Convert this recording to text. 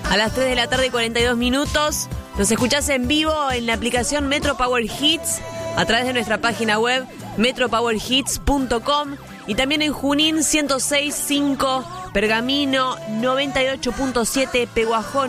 A las 3 de la tarde y 42 minutos. Nos escuchás en vivo en la aplicación Metro Power Hits a través de nuestra página web metropowerhits.com y también en Junín 106.5, Pergamino 98.7, Peguajón